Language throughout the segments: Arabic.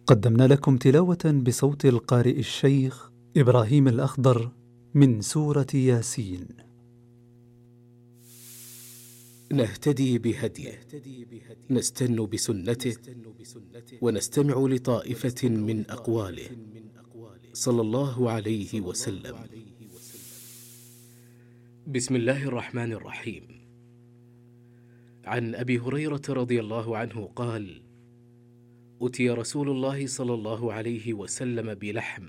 قدمنا لكم تلاوة بصوت القارئ الشيخ إبراهيم الأخضر من سورة ياسين. نهتدي بهديه، نستن بسنته، ونستمع لطائفة من أقواله صلى الله عليه وسلم. بسم الله الرحمن الرحيم. عن أبي هريرة رضي الله عنه قال: أتي رسول الله صلى الله عليه وسلم بلحم،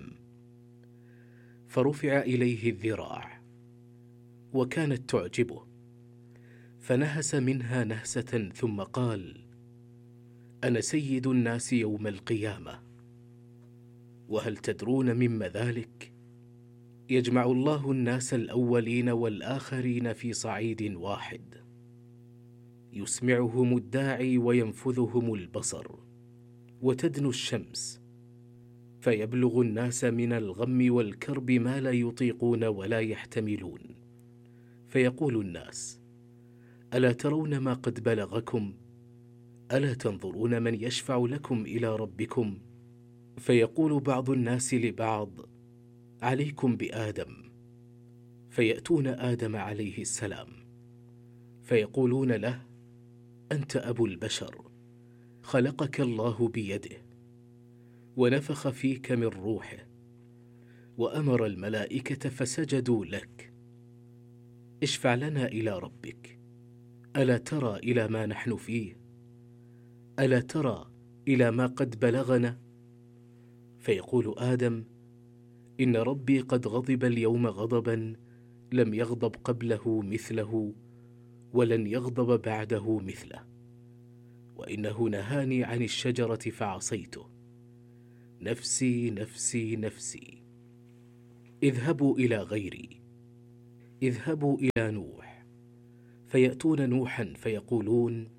فرفع إليه الذراع، وكانت تعجبه، فنهس منها نهسة ثم قال: أنا سيد الناس يوم القيامة. وهل تدرون مما ذلك؟ يجمع الله الناس الأولين والآخرين في صعيد واحد، يسمعهم الداعي وينفذهم البصر، وتدنو الشمس، فيبلغ الناس من الغم والكرب ما لا يطيقون ولا يحتملون، فيقول الناس: ألا ترون ما قد بلغكم؟ ألا تنظرون من يشفع لكم إلى ربكم؟ فيقول بعض الناس لبعض: عليكم بآدم. فيأتون آدم عليه السلام، فيقولون له: أنت أبو البشر، خلقك الله بيده، ونفخ فيك من روحه، وأمر الملائكة فسجدوا لك، اشفع لنا إلى ربك. ألا ترى إلى ما نحن فيه؟ ألا ترى إلى ما قد بلغنا؟ فيقول آدم: إن ربي قد غضب اليوم غضبا لم يغضب قبله مثله، ولن يغضب بعده مثله، وإنه نهاني عن الشجرة فعصيته. نفسي نفسي نفسي، اذهبوا إلى غيري، اذهبوا إلى نوح. فيأتون نوحا فيقولون: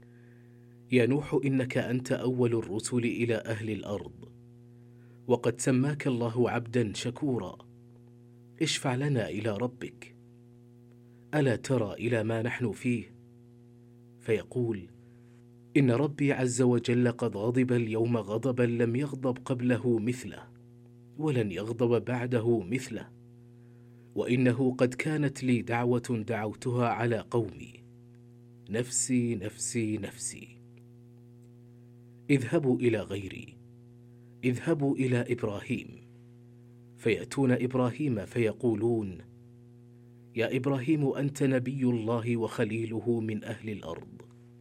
يا نوح، إنك أنت أول الرسل إلى أهل الأرض، وقد سماك الله عبدا شكورا، اشفع لنا إلى ربك. ألا ترى إلى ما نحن فيه؟ فيقول: إن ربي عز وجل قد غضب اليوم غضبا لم يغضب قبله مثله، ولن يغضب بعده مثله، وإنه قد كانت لي دعوة دعوتها على قومي. نفسي نفسي نفسي، اذهبوا إلى غيري، اذهبوا إلى إبراهيم. فيأتون إبراهيم فيقولون: يا إبراهيم، أنت نبي الله وخليله من أهل الأرض،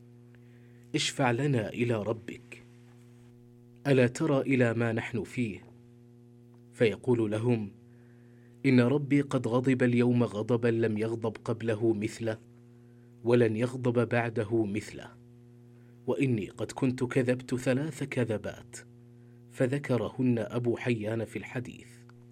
اشفع لنا إلى ربك. ألا ترى إلى ما نحن فيه؟ فيقول لهم: إن ربي قد غضب اليوم غضبا لم يغضب قبله مثله، ولن يغضب بعده مثله، وإني قد كنت كذبت 3 كذبات، فذكرهن أبو حيان في الحديث.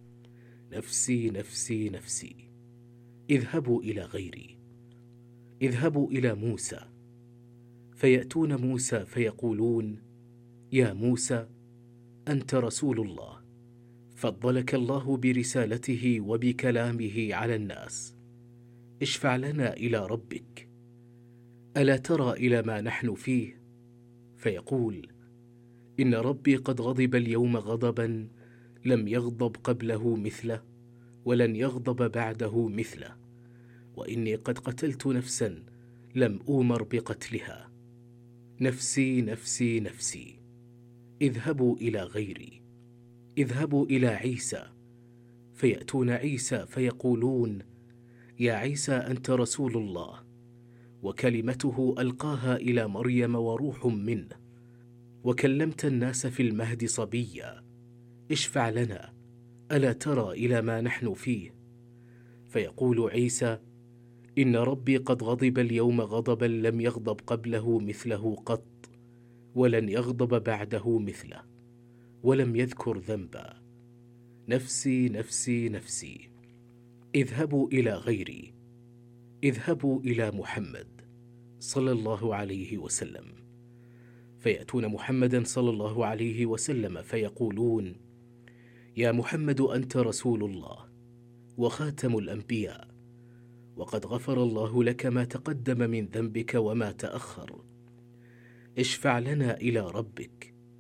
نفسي نفسي نفسي، اذهبوا إلى غيري، اذهبوا إلى موسى. فيأتون موسى فيقولون: يا موسى، أنت رسول الله، فضلك الله برسالته وبكلامه على الناس، اشفع لنا إلى ربك. ألا ترى إلى ما نحن فيه؟ فيقول: إن ربي قد غضب اليوم غضبا لم يغضب قبله مثله، ولن يغضب بعده مثله، وإني قد قتلت نفسا لم أومر بقتلها. نفسي نفسي نفسي، اذهبوا إلى غيري، اذهبوا إلى عيسى. فيأتون عيسى فيقولون: يا عيسى، أنت رسول الله، وكلمته ألقاها إلى مريم وروح منه، وكلمت الناس في المهد صبيا، اشفع لنا. ألا ترى إلى ما نحن فيه؟ فيقول عيسى: إن ربي قد غضب اليوم غضبا لم يغضب قبله مثله قط، ولن يغضب بعده مثله، ولم يذكر ذنبا. نفسي نفسي نفسي، اذهبوا إلى غيري، اذهبوا إلى محمد صلى الله عليه وسلم. فيأتون محمدا صلى الله عليه وسلم فيقولون: يا محمد، أنت رسول الله وخاتم الأنبياء، وقد غفر الله لك ما تقدم من ذنبك وما تأخر، اشفع لنا إلى ربك.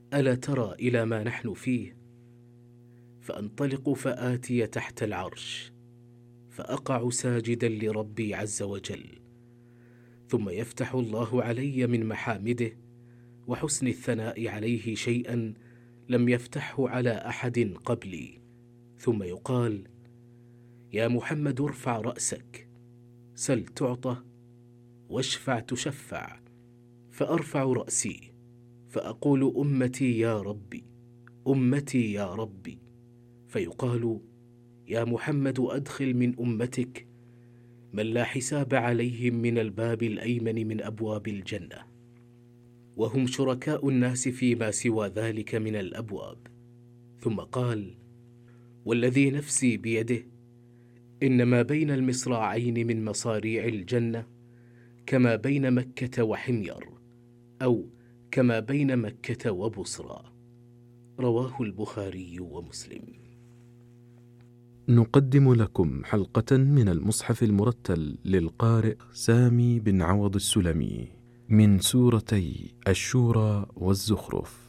ألا ترى إلى ما نحن فيه؟ فأنطلق فآتي تحت العرش، فأقع ساجدا لربي عز وجل، ثم يفتح الله علي من محامده وحسن الثناء عليه شيئا لم يفتحه على أحد قبلي، ثم يقال: يا محمد ارفع رأسك، سل تعطى، واشفع تشفع. فأرفع رأسي فأقول: أمتي يا ربي، أمتي يا ربي. فيقال: يا محمد أدخل من أمتك من لا حساب عليهم من الباب الأيمن من أبواب الجنة، وهم شركاء الناس فيما سوى ذلك من الأبواب. ثم قال: والذي نفسي بيده إن ما بين المصراعين من مصاريع الجنة كما بين مكة وحمير، أو كما بين مكة وبصرى. رواه البخاري ومسلم. نقدم لكم حلقة من المصحف المرتل للقارئ سامي بن عوض السلمي من سورتي الشورى والزخرف.